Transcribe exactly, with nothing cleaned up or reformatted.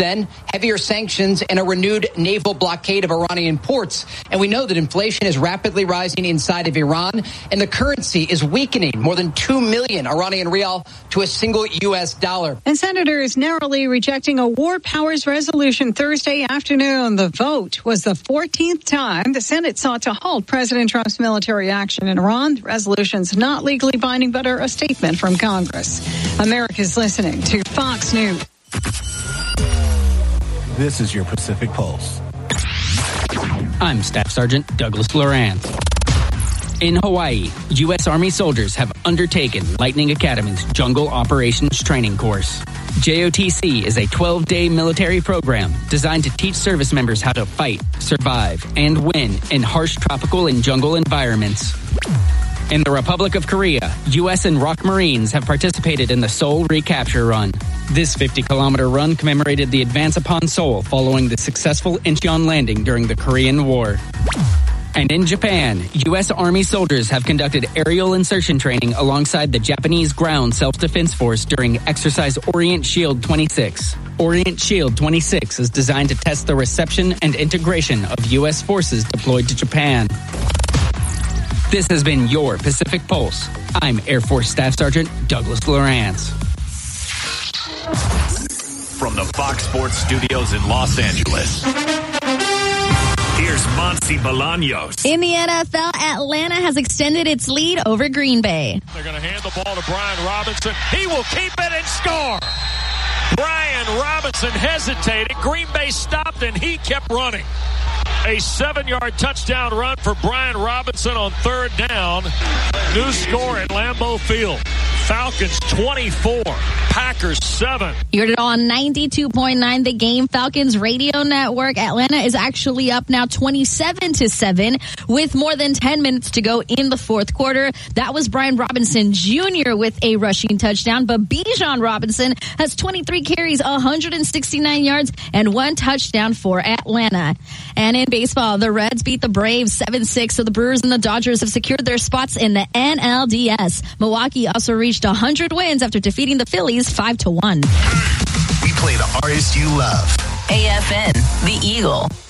then, heavier sanctions and a renewed naval blockade of Iranian ports. And we know that inflation is rapidly rising inside of Iran, and the currency is weakening more than two million Iranian rial to a single U S dollar. And senators narrowly rejecting a war powers resolution Thursday afternoon. The vote was the fourteenth time the Senate sought to halt President Trump's military action in Iran. The resolution's not legally binding, but are a statement from Congress. America's listening to Fox News. This is your Pacific Pulse. I'm Staff Sergeant Douglas Lorance. In Hawaii, U S Army soldiers have undertaken Lightning Academy's Jungle Operations Training Course. J O T C is a twelve-day military program designed to teach service members how to fight, survive, and win in harsh tropical and jungle environments. In the Republic of Korea, U S and ROK Marines have participated in the Seoul Recapture Run. This fifty-kilometer run commemorated the advance upon Seoul following the successful Incheon landing during the Korean War. And in Japan, U S Army soldiers have conducted aerial insertion training alongside the Japanese Ground Self-Defense Force during Exercise Orient Shield twenty-six. Orient Shield twenty-six is designed to test the reception and integration of U S forces deployed to Japan. This has been your Pacific Pulse. I'm Air Force Staff Sergeant Douglas Lorance. From the Fox Sports Studios in Los Angeles, here's Monty Bolaños. In the N F L, Atlanta has extended its lead over Green Bay. They're going to hand the ball to Brian Robinson. He will keep it and score. Brian Robinson hesitated. Green Bay stopped, and he kept running. A seven-yard touchdown run for Brian Robinson on third down. New score at Lambeau Field. Falcons twenty-four, Packers seven. You're on ninety-two point nine The Game, Falcons radio network. Atlanta is actually up now twenty-seven to seven with more than ten minutes to go in the fourth quarter. That was Brian Robinson Junior with a rushing touchdown, but Bijan Robinson has twenty-three carries, one hundred sixty-nine yards, and one touchdown for Atlanta. And in baseball, the Reds beat the Braves seven six, so the Brewers and the Dodgers have secured their spots in the N L D S. Milwaukee also reached one hundred wins after defeating the Phillies five to one. We play the artists you love. A F N, The Eagle.